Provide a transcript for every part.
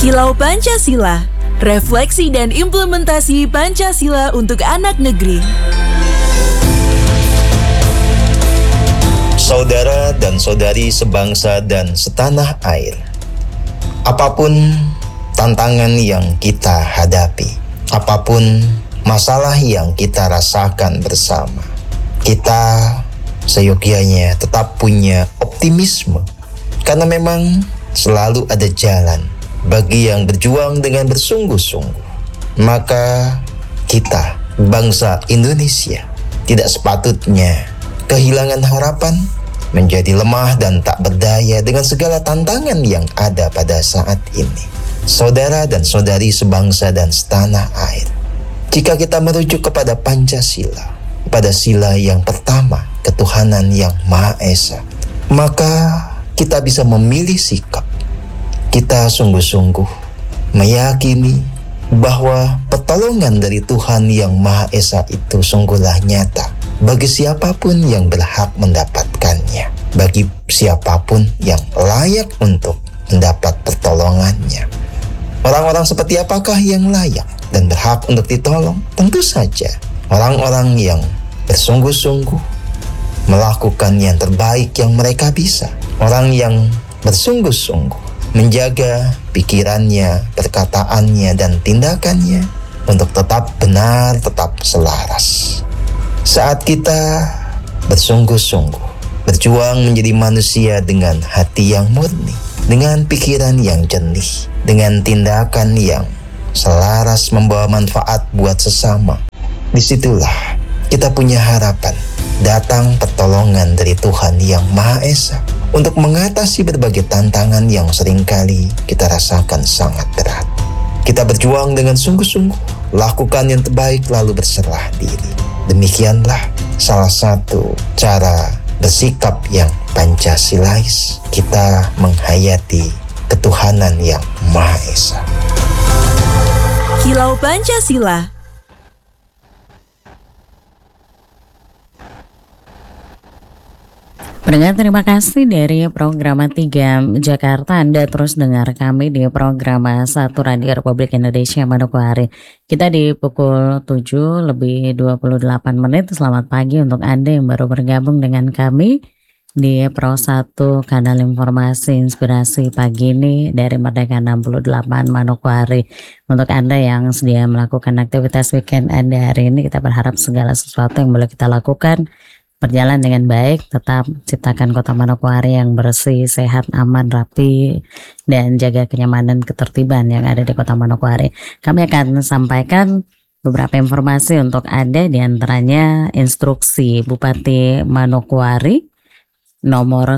Kilau Pancasila, refleksi dan implementasi Pancasila untuk anak negeri. Saudara dan saudari sebangsa dan setanah air, apapun tantangan yang kita hadapi, apapun masalah yang kita rasakan bersama, kita seyogyanya tetap punya optimisme, karena memang selalu ada jalan bagi yang berjuang dengan bersungguh-sungguh. Maka kita, bangsa Indonesia, tidak sepatutnya kehilangan harapan, menjadi lemah dan tak berdaya dengan segala tantangan yang ada pada saat ini. Saudara dan saudari sebangsa dan setanah air, jika kita merujuk kepada Pancasila, pada sila yang pertama, ketuhanan yang Maha Esa, maka kita bisa memilih sikap. Kita sungguh-sungguh meyakini bahwa pertolongan dari Tuhan yang Maha Esa itu sungguhlah nyata bagi siapapun yang berhak mendapatkannya, bagi siapapun yang layak untuk mendapat pertolongannya. Orang-orang seperti apakah yang layak dan berhak untuk ditolong? Tentu saja orang-orang yang bersungguh-sungguh melakukan yang terbaik yang mereka bisa. Orang yang bersungguh-sungguh menjaga pikirannya, perkataannya, dan tindakannya untuk tetap benar, tetap selaras. Saat kita bersungguh-sungguh berjuang menjadi manusia dengan hati yang murni, dengan pikiran yang jernih, dengan tindakan yang selaras membawa manfaat buat sesama, disitulah kita punya harapan datang pertolongan dari Tuhan yang Maha Esa untuk mengatasi berbagai tantangan yang seringkali kita rasakan sangat berat. Kita berjuang dengan sungguh-sungguh, lakukan yang terbaik lalu berserah diri. Demikianlah salah satu cara bersikap yang Pancasilais, kita menghayati ketuhanan yang Maha Esa. Kilau Pancasila. Pendengar, terima kasih dari program 3 Jakarta. Anda terus dengar kami di program 1 Radio Republik Indonesia Manokwari. Kita di pukul 7 lebih 28 menit. Selamat pagi untuk Anda yang baru bergabung dengan kami di Pro 1 kanal informasi inspirasi pagi ini dari Merdeka 68 Manokwari. Untuk Anda yang sedia melakukan aktivitas weekend Anda hari ini, kita berharap segala sesuatu yang boleh kita lakukan berjalan dengan baik. Tetap ciptakan kota Manokwari yang bersih, sehat, aman, rapi, dan jaga kenyamanan ketertiban yang ada di kota Manokwari. Kami akan sampaikan beberapa informasi untuk Anda, diantaranya instruksi Bupati Manokwari nomor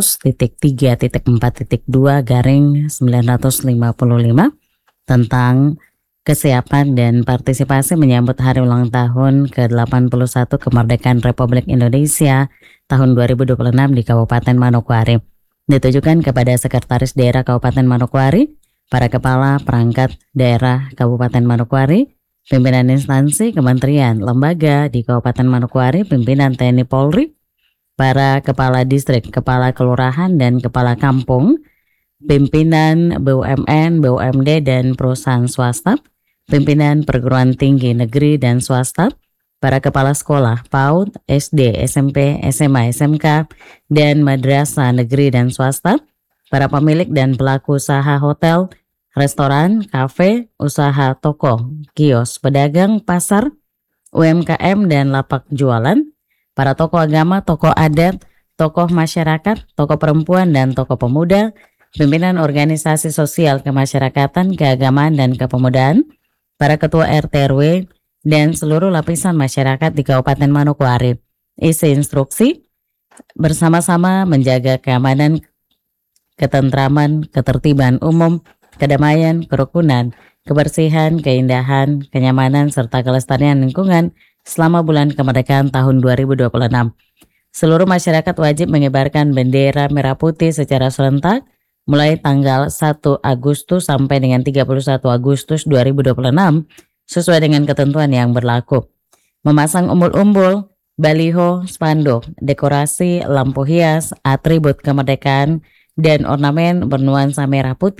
100.3.4.2/955 tentang kesiapan dan partisipasi menyambut hari ulang tahun ke-81 kemerdekaan Republik Indonesia tahun 2026 di Kabupaten Manokwari. Ditujukan kepada Sekretaris Daerah Kabupaten Manokwari, para kepala perangkat daerah Kabupaten Manokwari, pimpinan instansi, kementerian, lembaga di Kabupaten Manokwari, pimpinan TNI Polri, para kepala distrik, kepala kelurahan, dan kepala kampung, pimpinan BUMN, BUMD, dan perusahaan swasta, pimpinan perguruan tinggi negeri dan swasta, para kepala sekolah PAUD, SD, SMP, SMA, SMK, dan madrasah negeri dan swasta, para pemilik dan pelaku usaha hotel, restoran, kafe, usaha toko, kios, pedagang, pasar, UMKM, dan lapak jualan, para tokoh agama, tokoh adat, tokoh masyarakat, tokoh perempuan, dan tokoh pemuda, pimpinan organisasi sosial kemasyarakatan, keagamaan, dan kepemudaan, para ketua RT RW, dan seluruh lapisan masyarakat di Kabupaten Manokwari. Isi instruksi: bersama-sama menjaga keamanan, ketentraman, ketertiban umum, kedamaian, kerukunan, kebersihan, keindahan, kenyamanan, serta kelestarian lingkungan selama bulan kemerdekaan tahun 2026. Seluruh masyarakat wajib mengibarkan bendera merah putih secara serentak mulai tanggal 1 Agustus sampai dengan 31 Agustus 2026 sesuai dengan ketentuan yang berlaku. Memasang umbul-umbul, baliho, spanduk, dekorasi, lampu hias, atribut kemerdekaan, dan ornamen bernuansa merah putih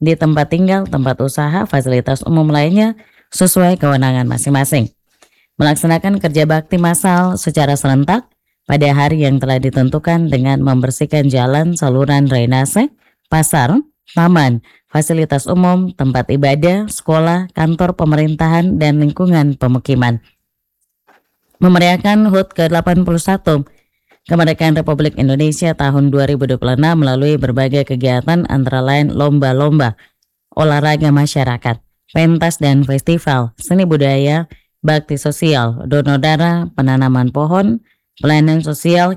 di tempat tinggal, tempat usaha, fasilitas umum lainnya sesuai kewenangan masing-masing. Melaksanakan kerja bakti massal secara serentak pada hari yang telah ditentukan dengan membersihkan jalan, saluran drainase, pasar, taman, fasilitas umum, tempat ibadah, sekolah, kantor pemerintahan, dan lingkungan pemukiman. Memeriahkan HUT ke-81 Kemerdekaan Republik Indonesia tahun 2026 melalui berbagai kegiatan antara lain lomba-lomba, olahraga masyarakat, pentas dan festival, seni budaya, bakti sosial, donor darah, penanaman pohon, pelayanan sosial,